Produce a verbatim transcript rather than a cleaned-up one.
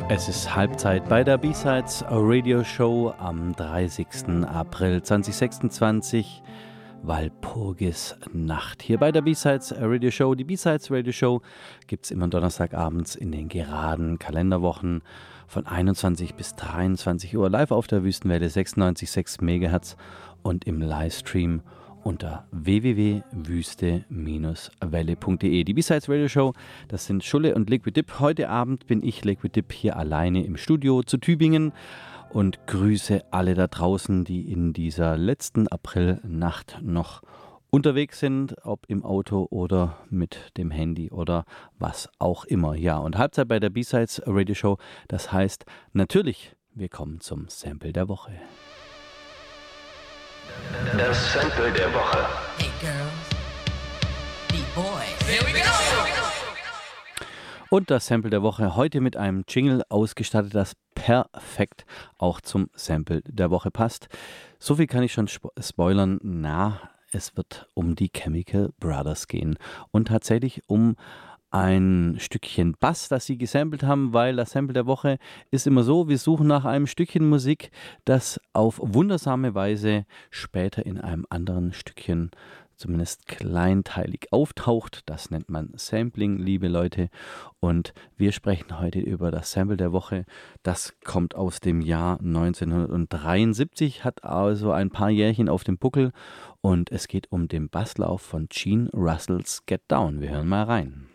Es ist Halbzeit bei der B-Sides Radio Show am dreißigsten April zweitausendsechsundzwanzig. Walpurgis Nacht. Hier bei der B-Sides Radio Show. Die B-Sides Radio Show gibt es immer Donnerstagabends in den geraden Kalenderwochen von einundzwanzig bis dreiundzwanzig Uhr live auf der Wüstenwelle sechsundneunzig Komma sechs Megahertz und im Livestream unter w w w punkt wüste welle punkt de. Die B-Sides Radio Show, das sind Schulle und Liquid Dip. Heute Abend bin ich, Liquid Dip, hier alleine im Studio zu Tübingen und grüße alle da draußen, die in dieser letzten Aprilnacht noch unterwegs sind, ob im Auto oder mit dem Handy oder was auch immer. Ja, und Halbzeit bei der B-Sides Radio Show, das heißt natürlich, wir kommen zum Sample der Woche. Das Sample der Woche. Hey girls, beat boys. Here we go. Und das Sample der Woche heute mit einem Jingle ausgestattet, das perfekt auch zum Sample der Woche passt. So viel kann ich schon spo- spoilern. Na, es wird um die Chemical Brothers gehen und tatsächlich um ein Stückchen Bass, das sie gesampelt haben, weil das Sample der Woche ist immer so, wir suchen nach einem Stückchen Musik, das auf wundersame Weise später in einem anderen Stückchen zumindest kleinteilig auftaucht. Das nennt man Sampling, liebe Leute. Und wir sprechen heute über das Sample der Woche. Das kommt aus dem Jahr neunzehnhundertdreiundsiebzig, hat also ein paar Jährchen auf dem Buckel. Und es geht um den Basslauf von Gene Russells Get Down. Wir hören mal rein.